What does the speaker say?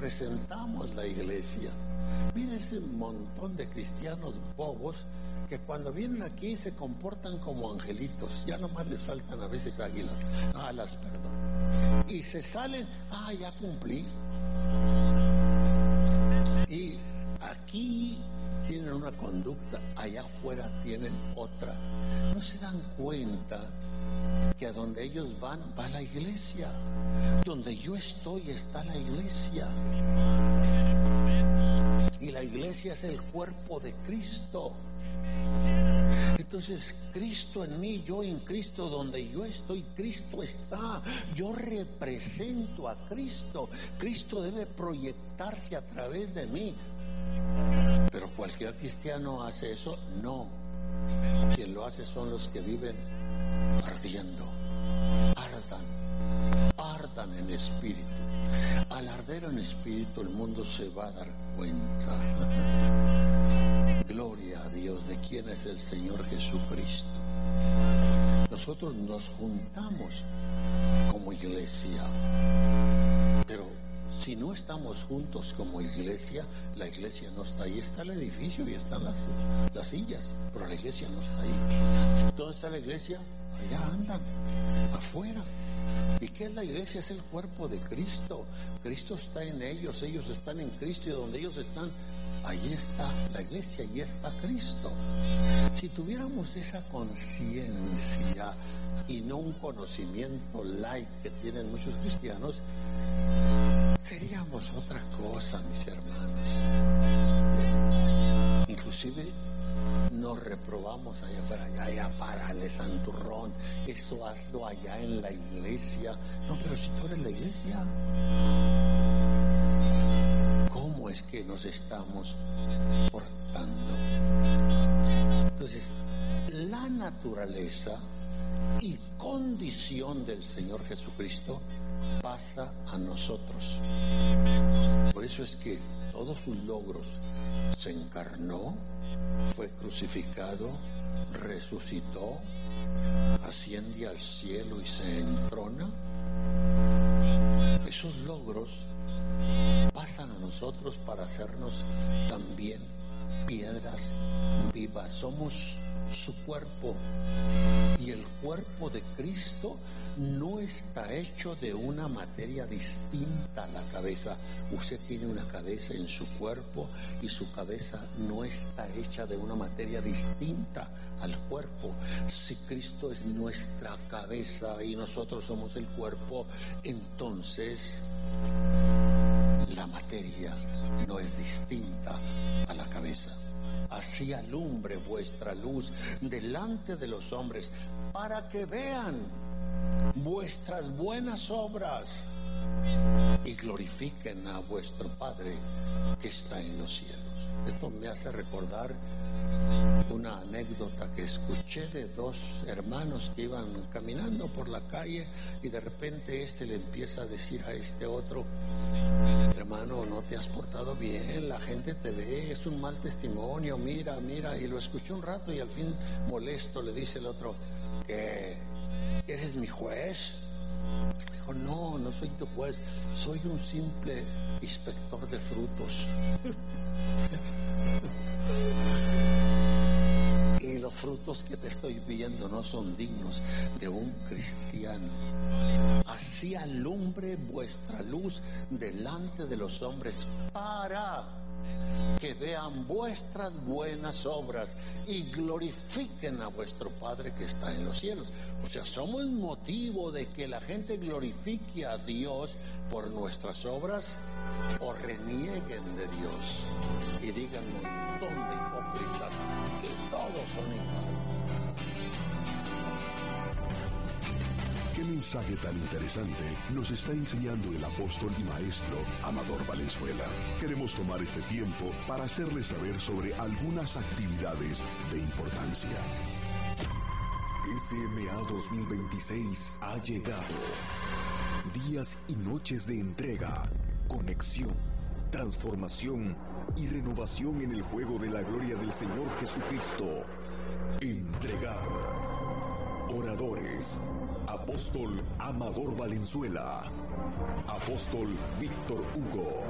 representamos la iglesia. Mira ese montón de cristianos bobos que cuando vienen aquí se comportan como angelitos. Ya nomás les faltan a veces alas, perdón. Y se salen, ya cumplí. Y aquí tienen una conducta, allá afuera tienen otra. No se dan cuenta que a donde ellos van, va la iglesia. Donde yo estoy, está la iglesia. Y la iglesia es el cuerpo de Cristo. Entonces, Cristo en mí, yo en Cristo, donde yo estoy, Cristo está. Yo represento a Cristo. Cristo debe proyectarse a través de mí. Pero cualquier cristiano hace eso, no. Quien lo hace son los que viven ardiendo. Ardan en espíritu. Al arder en espíritu, el mundo se va a dar cuenta. Gloria a Dios de quién es el Señor Jesucristo. Nosotros nos juntamos como iglesia, pero si no estamos juntos como iglesia, la iglesia no está ahí. Está el edificio y están las sillas, pero la iglesia no está ahí. ¿Dónde está la iglesia? Allá andan, afuera. ¿Y qué es la iglesia? Es el cuerpo de Cristo. Cristo está en ellos, ellos están en Cristo, y donde ellos están, allí está la iglesia, allí está Cristo. Si tuviéramos esa conciencia y no un conocimiento light que tienen muchos cristianos, seríamos otra cosa, mis hermanos. Inclusive nos reprobamos allá afuera, allá párale, santurrón, eso hazlo allá en la iglesia. No, pero si tú eres la iglesia, ¿cómo es que nos estamos portando? Entonces, la naturaleza y condición del Señor Jesucristo pasa a nosotros. Por eso es que todos sus logros: se encarnó, fue crucificado, resucitó, asciende al cielo y se entrona. Esos logros pasan a nosotros para hacernos también piedras vivas. Somos su cuerpo, y el cuerpo de Cristo no está hecho de una materia distinta a la cabeza. Usted tiene una cabeza en su cuerpo y su cabeza no está hecha de una materia distinta al cuerpo. Si Cristo es nuestra cabeza y nosotros somos el cuerpo, entonces la materia no es distinta a la cabeza. Así alumbre vuestra luz delante de los hombres, para que vean vuestras buenas obras y glorifiquen a vuestro Padre que está en los cielos. Esto me hace recordar una anécdota que escuché de dos hermanos que iban caminando por la calle, y de repente le empieza a decir a este otro: hermano, no te has portado bien, la gente te ve, es un mal testimonio, mira. Y lo escuchó un rato, y al fin, molesto, le dice el otro: ¿qué? ¿Eres mi juez? Dijo: no soy tu juez, soy un simple inspector de frutos. Y los frutos que te estoy viendo no son dignos de un cristiano. Así alumbre vuestra luz delante de los hombres, para que vean vuestras buenas obras y glorifiquen a vuestro Padre que está en los cielos. O sea, somos motivo de que la gente glorifique a Dios por nuestras obras, o renieguen de Dios y digan: un montón de hipócritas, que todos son iguales. Qué mensaje tan interesante nos está enseñando el apóstol y maestro Amador Valenzuela. Queremos tomar este tiempo para hacerles saber sobre algunas actividades de importancia. SMA 2026 ha llegado. Días y noches de entrega, conexión, transformación y renovación en el fuego de la gloria del Señor Jesucristo. Entregar. Oradores: Apóstol Amador Valenzuela, Apóstol Víctor Hugo,